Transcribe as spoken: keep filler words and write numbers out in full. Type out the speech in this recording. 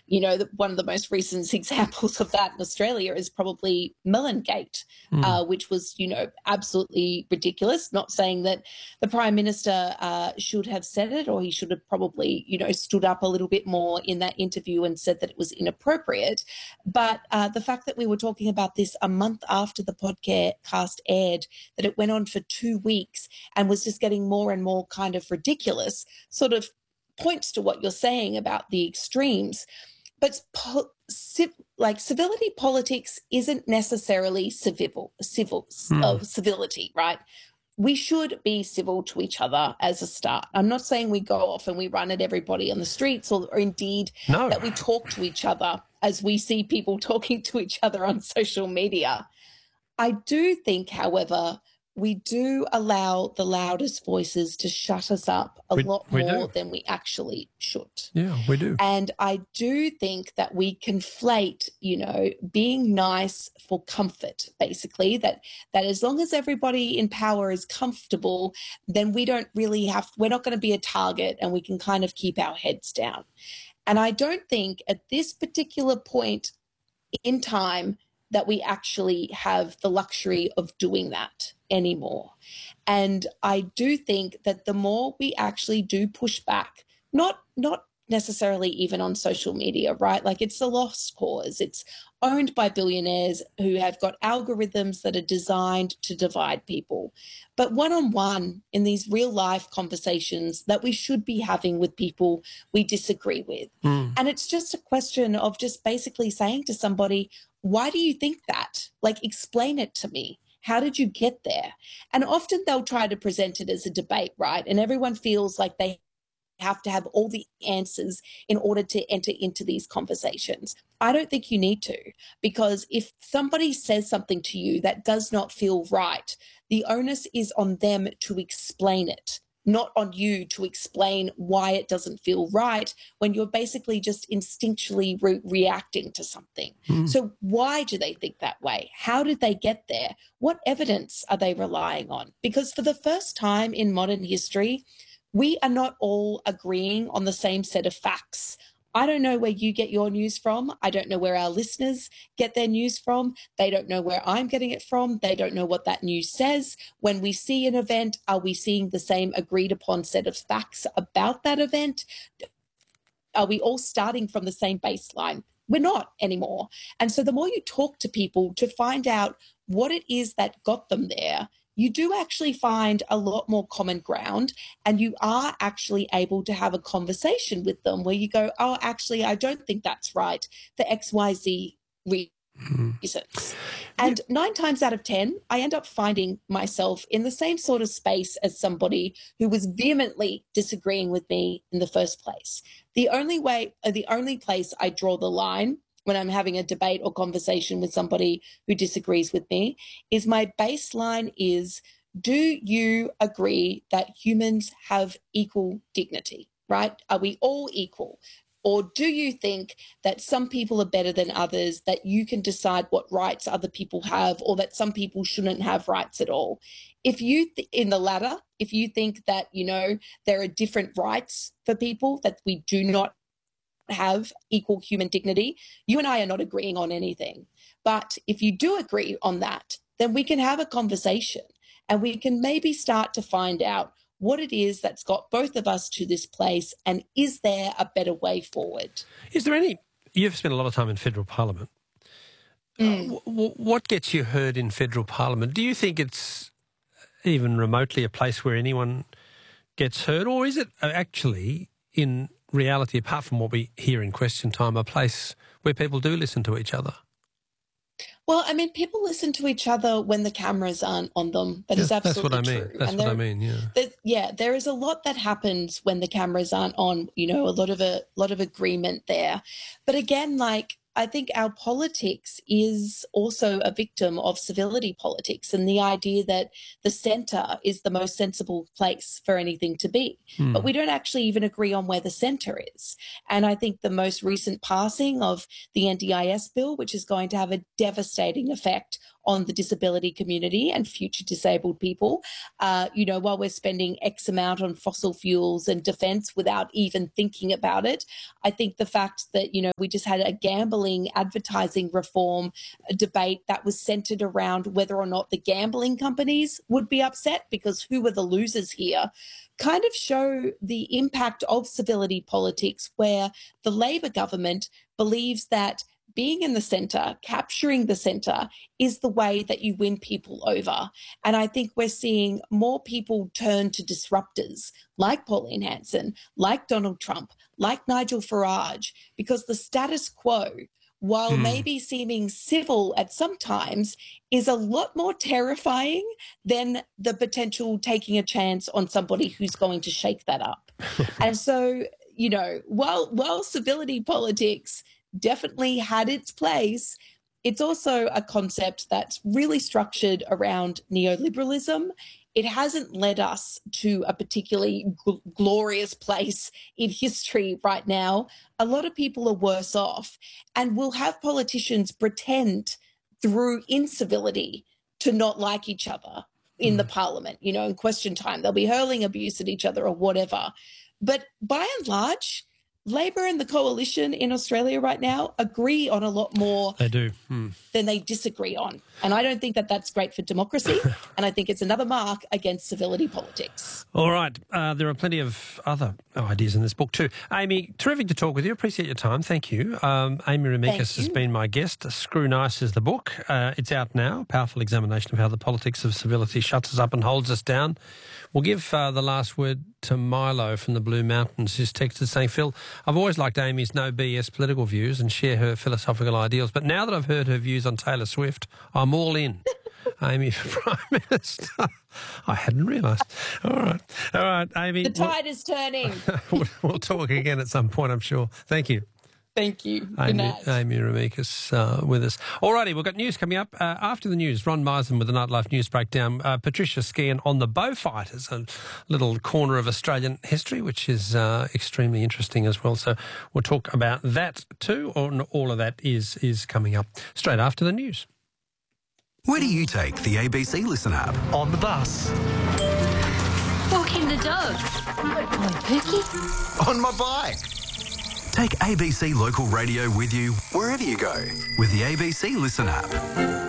you know, the, one of the most recent examples of that in Australia is probably Mellongate, mm. uh, which was, you know, absolutely ridiculous. Not saying that the Prime Minister uh, should have said it, or he should have probably, you know, stood up a little bit more in that interview and said that it was inappropriate. But uh, the fact that we were talking about this a month after the podcast aired, that it went on for two weeks and was just getting more and more kind of ridiculous, sort of points to what you're saying about the extremes. But po- civ- like civility politics isn't necessarily civil, civil mm. of civility, right? We should be civil to each other as a start. I'm not saying we go off and we run at everybody on the streets, or, or indeed no. that we talk to each other as we see people talking to each other on social media. I do think, however, we do allow the loudest voices to shut us up a we, lot we more do. than we actually should. Yeah, we do. And I do think that we conflate, you know, being nice for comfort, basically, that that as long as everybody in power is comfortable, then we don't really have, we're not going to be a target, and we can kind of keep our heads down. And I don't think at this particular point in time that we actually have the luxury of doing that anymore. And I do think that the more we actually do push back, not not necessarily even on social media, right? Like, it's a lost cause. It's owned by billionaires who have got algorithms that are designed to divide people. But one-on-one in these real life conversations that we should be having with people we disagree with. Mm. And it's just a question of just basically saying to somebody, why do you think that? Like, explain it to me. How did you get there? And often they'll try to present it as a debate, right? And everyone feels like they have to have all the answers in order to enter into these conversations. I don't think you need to, because if somebody says something to you that does not feel right, the onus is on them to explain it, not on you to explain why it doesn't feel right when you're basically just instinctually re- reacting to something. Mm. So why do they think that way? How did they get there? What evidence are they relying on? Because for the first time in modern history, we are not all agreeing on the same set of facts. I don't know where you get your news from. I don't know where our listeners get their news from. They don't know where I'm getting it from. They don't know what that news says. When we see an event, are we seeing the same agreed upon set of facts about that event? Are we all starting from the same baseline? We're not anymore. And so the more you talk to people to find out what it is that got them there, you do actually find a lot more common ground, and you are actually able to have a conversation with them where you go, oh, actually, I don't think that's right for X Y Z reasons. Mm. And yeah. nine times out of ten, I end up finding myself in the same sort of space as somebody who was vehemently disagreeing with me in the first place. The only way, uh, the only place I draw the line when I'm having a debate or conversation with somebody who disagrees with me is my baseline is, do you agree that humans have equal dignity, right? Are we all equal? Or do you think that some people are better than others, that you can decide what rights other people have, or that some people shouldn't have rights at all? If you, th- in the latter, if you think that, you know, there are different rights for people, that we do not have equal human dignity, you and I are not agreeing on anything. But if you do agree on that, then we can have a conversation, and we can maybe start to find out what it is that's got both of us to this place, and is there a better way forward? Is there any, you've spent a lot of time in federal parliament. Mm. Uh, w- what gets you heard in federal parliament? Do you think it's even remotely a place where anyone gets heard, or is it actually in reality, apart from what we hear in Question Time, a place where people do listen to each other? Well, I mean, people listen to each other when the cameras aren't on them. That yeah, is absolutely that's what I mean. true. That's and what there, I mean, yeah. Yeah, there is a lot that happens when the cameras aren't on, you know, a lot of a lot of agreement there. But again, like, I think our politics is also a victim of civility politics, and the idea that the centre is the most sensible place for anything to be. Hmm. But we don't actually even agree on where the centre is. And I think the most recent passing of the N D I S bill, which is going to have a devastating effect on the disability community and future disabled people. Uh, you know, while we're spending X amount on fossil fuels and defence without even thinking about it, I think the fact that, you know, we just had a gambling advertising reform debate that was centred around whether or not the gambling companies would be upset because who were the losers here, kind of show the impact of civility politics, where the Labor government believes that being in the centre, capturing the centre, is the way that you win people over. And I think we're seeing more people turn to disruptors like Pauline Hanson, like Donald Trump, like Nigel Farage, because the status quo, while mm. maybe seeming civil at some times, is a lot more terrifying than the potential taking a chance on somebody who's going to shake that up. And so, you know, while while civility politics definitely had its place, it's also a concept that's really structured around neoliberalism. It hasn't led us to a particularly gl- glorious place in history right now. A lot of people are worse off, and we'll have politicians pretend through incivility to not like each other in mm. the parliament, you know, in question time. They'll be hurling abuse at each other or whatever. But by and large, Labor and the coalition in Australia right now agree on a lot more they do. Hmm. than they disagree on. And I don't think that that's great for democracy. And I think it's another mark against civility politics. All right. Uh, there are plenty of other ideas in this book too. Amy, terrific to talk with you. Appreciate your time. Thank you. Um, Amy Remeikis has been my guest. Screw Nice is the book. Uh, it's out now. A powerful examination of how the politics of civility shuts us up and holds us down. We'll give uh, the last word to Milo from the Blue Mountains, who's texted saying, Phil, I've always liked Amy's no B S political views and share her philosophical ideals, but now that I've heard her views on Taylor Swift, I'm all in. Amy for Prime Minister. I hadn't realised. All right. All right, Amy. The tide we'll, is turning. we'll, we'll talk again at some point, I'm sure. Thank you. Thank you. Good Amy, night. Amy Remeikis uh, with us. All righty, we've got news coming up. Uh, after the news, Ron Meisen with the Nightlife News Breakdown. Uh, Patricia Skian on the Beaufighters, a little corner of Australian history, which is uh, extremely interesting as well. So we'll talk about that too. All of that is, is coming up straight after the news. Where do you take the A B C Listen app? On the bus. Walking the dog. Good boy, Pookie. On my bike. Take A B C Local Radio with you wherever you go with the A B C Listen app.